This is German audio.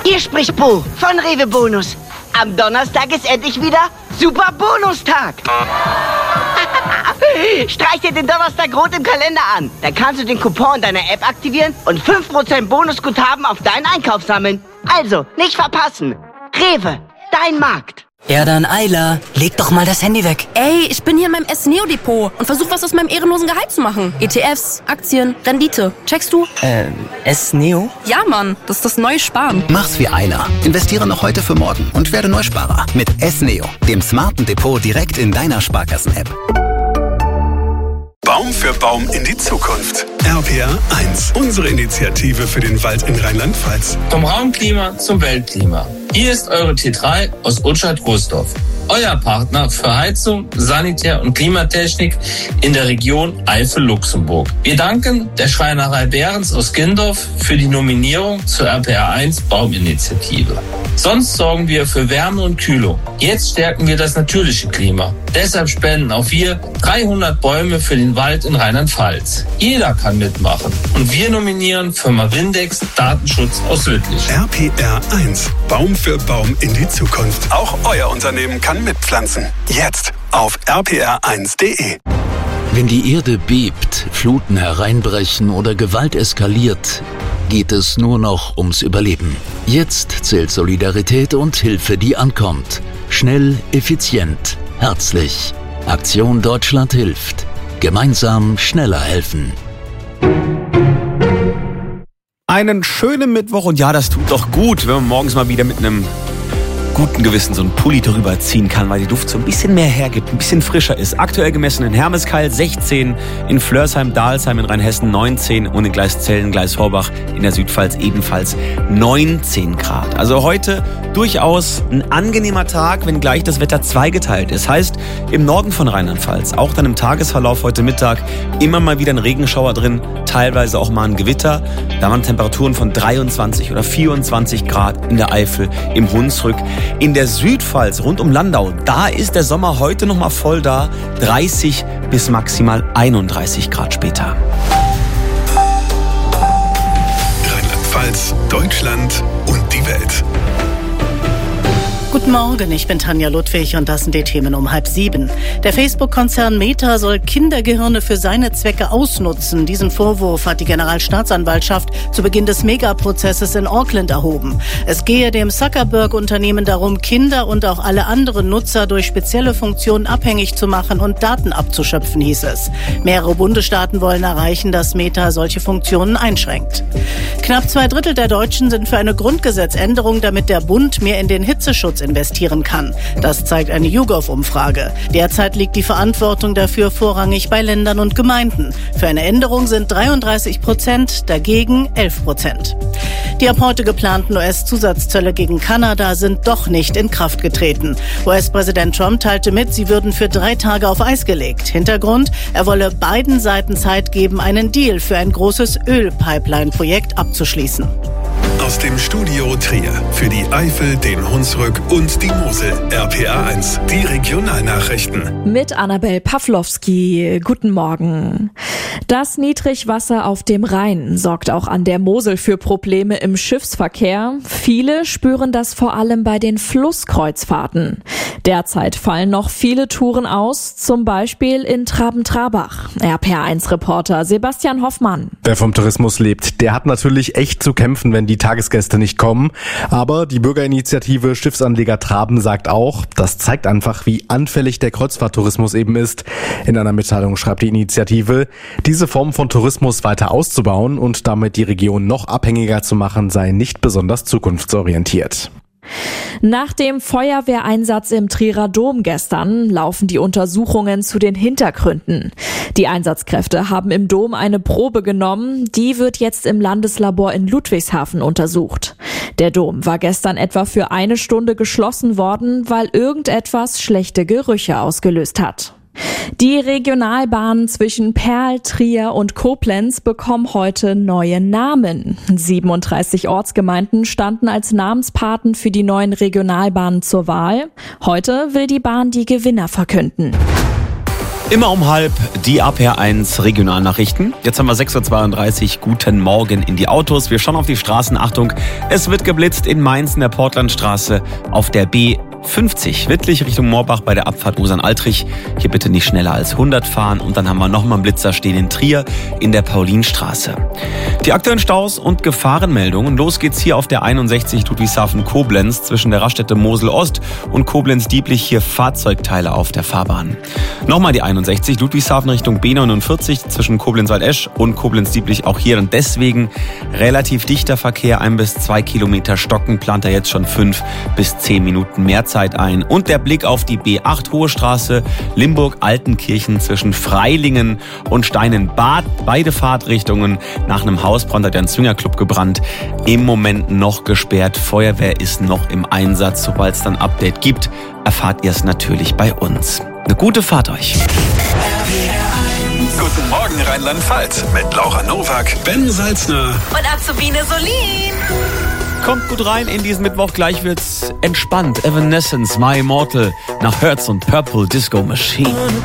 Hier spricht Bo von Rewe Bonus. Am Donnerstag ist endlich wieder Super Bonustag. Streich dir den Donnerstag rot im Kalender an. Dann kannst du den Coupon in deiner App aktivieren und 5% Bonusguthaben auf deinen Einkauf sammeln. Also, nicht verpassen. Rewe, dein Markt. Ja dann, Ayla, leg doch mal das Handy weg. Ey, ich bin hier in meinem S-Neo-Depot und versuche was aus meinem ehrenlosen Gehalt zu machen. ETFs, Aktien, Rendite. Checkst du? S-Neo? Ja, Mann, das ist das neue Sparen. Mach's wie Ayla. Investiere noch heute für morgen und werde Neusparer mit S-Neo, dem smarten Depot direkt in deiner Sparkassen-App. Baum für Baum in die Zukunft. RPR 1, unsere Initiative für den Wald in Rheinland-Pfalz. Vom Raumklima zum Weltklima. Hier ist eure T3 aus Utschat-Großdorf. Euer Partner für Heizung, Sanitär- und Klimatechnik in der Region Eifel-Luxemburg. Wir danken der Schreinerei Behrens aus Gindorf für die Nominierung zur RPR 1 Bauminitiative. Sonst sorgen wir für Wärme und Kühlung. Jetzt stärken wir das natürliche Klima. Deshalb spenden auch wir 300 Bäume für den Wald in Rheinland-Pfalz. Jeder kann mitmachen. Und wir nominieren Firma Windex Datenschutz aus Wittlich. RPR 1, Baum für Baum in die Zukunft. Auch euer Unternehmen kann mitpflanzen. Jetzt auf rpr1.de. Wenn die Erde bebt, Fluten hereinbrechen oder Gewalt eskaliert, geht es nur noch ums Überleben. Jetzt zählt Solidarität und Hilfe, die ankommt. Schnell, effizient, herzlich. Aktion Deutschland hilft. Gemeinsam schneller helfen. Einen schönen Mittwoch und ja, das tut doch gut, wenn man morgens mal wieder mit einem guten Gewissen so einen Pulli drüber ziehen kann, weil die Luft so ein bisschen mehr hergibt, ein bisschen frischer ist. Aktuell gemessen in Hermeskeil 16, in Flörsheim, Dalsheim in Rheinhessen 19 und in Gleiszellen, Gleishorbach in der Südpfalz ebenfalls 19 Grad. Also heute durchaus ein angenehmer Tag, wenngleich das Wetter zweigeteilt ist. Heißt, im Norden von Rheinland-Pfalz, auch dann im Tagesverlauf heute Mittag, immer mal wieder ein Regenschauer drin, teilweise auch mal ein Gewitter. Da waren Temperaturen von 23 oder 24 Grad in der Eifel, im Hunsrück. In der Südpfalz rund um Landau, da ist der Sommer heute noch mal voll da, 30 bis maximal 31 Grad später. Rheinland-Pfalz, Deutschland und die Welt. Guten Morgen, ich bin Tanja Ludwig und das sind die Themen um 6:30. Der Facebook-Konzern Meta soll Kindergehirne für seine Zwecke ausnutzen. Diesen Vorwurf hat die Generalstaatsanwaltschaft zu Beginn des Megaprozesses in Auckland erhoben. Es gehe dem Zuckerberg-Unternehmen darum, Kinder und auch alle anderen Nutzer durch spezielle Funktionen abhängig zu machen und Daten abzuschöpfen, hieß es. Mehrere Bundesstaaten wollen erreichen, dass Meta solche Funktionen einschränkt. Knapp 2/3 der Deutschen sind für eine Grundgesetzänderung, damit der Bund mehr in den Hitzeschutz investieren kann. Das zeigt eine YouGov-Umfrage. Derzeit liegt die Verantwortung dafür vorrangig bei Ländern und Gemeinden. Für eine Änderung sind 33%, dagegen 11%. Die ab heute geplanten US-Zusatzzölle gegen Kanada sind doch nicht in Kraft getreten. US-Präsident Trump teilte mit, sie würden für 3 Tage auf Eis gelegt. Hintergrund, er wolle beiden Seiten Zeit geben, einen Deal für ein großes Ölpipeline-Projekt abzuschließen. Aus dem Studio Trier für die Eifel, den Hunsrück und die Mosel. RPR 1, die Regionalnachrichten. Mit Annabel Pawlowski. Guten Morgen. Das Niedrigwasser auf dem Rhein sorgt auch an der Mosel für Probleme im Schiffsverkehr. Viele spüren das vor allem bei den Flusskreuzfahrten. Derzeit fallen noch viele Touren aus, zum Beispiel in Traben-Trarbach. RPR1-Reporter Sebastian Hoffmann. Wer vom Tourismus lebt, der hat natürlich echt zu kämpfen, wenn die Tagesgäste nicht kommen. Aber die Bürgerinitiative Schiffsanleger Traben sagt auch, das zeigt einfach, wie anfällig der Kreuzfahrttourismus eben ist. In einer Mitteilung schreibt die Initiative, diese Form von Tourismus weiter auszubauen und damit die Region noch abhängiger zu machen, sei nicht besonders zukunftsorientiert. Nach dem Feuerwehreinsatz im Trierer Dom gestern laufen die Untersuchungen zu den Hintergründen. Die Einsatzkräfte haben im Dom eine Probe genommen, die wird jetzt im Landeslabor in Ludwigshafen untersucht. Der Dom war gestern etwa für 1 Stunde geschlossen worden, weil irgendetwas schlechte Gerüche ausgelöst hat. Die Regionalbahnen zwischen Perl, Trier und Koblenz bekommen heute neue Namen. 37 Ortsgemeinden standen als Namenspaten für die neuen Regionalbahnen zur Wahl. Heute will die Bahn die Gewinner verkünden. Immer um 12:30 die RPR1 Regionalnachrichten. Jetzt haben wir 6:32 Uhr. Guten Morgen in die Autos. Wir schauen auf die Straßen. Achtung, es wird geblitzt in Mainz in der Portlandstraße auf der B50. Wittlich Richtung Moorbach bei der Abfahrt Mosan-Altrich. Hier bitte nicht schneller als 100 fahren. Und dann haben wir nochmal einen Blitzer stehen in Trier in der Paulinstraße. Die aktuellen Staus und Gefahrenmeldungen. Los geht's hier auf der 61 Ludwigshafen-Koblenz zwischen der Raststätte Mosel-Ost und Koblenz-Dieblich. Hier Fahrzeugteile auf der Fahrbahn. Nochmal die 61 Ludwigshafen Richtung B49 zwischen Koblenz-Waldesch und Koblenz-Dieblich. Auch hier dann deswegen relativ dichter Verkehr. 1 bis 2 Kilometer stocken, plant er jetzt schon 5 bis 10 Minuten mehr Zeit ein. Und der Blick auf die B8 Hohe Straße, Limburg-Altenkirchen zwischen Freilingen und Steinenbad. Beide Fahrtrichtungen. Nach einem Hausbrand hat ein Swingerclub gebrannt. Im Moment noch gesperrt. Feuerwehr ist noch im Einsatz. Sobald es dann Update gibt, erfahrt ihr es natürlich bei uns. Eine gute Fahrt euch. Guten Morgen Rheinland-Pfalz mit Laura Nowak, Ben Salzner und Azubine Solin. Kommt gut rein in diesen Mittwoch. Gleich wird's entspannt. Evanescence, My Immortal nach Hertz und Purple Disco Machine.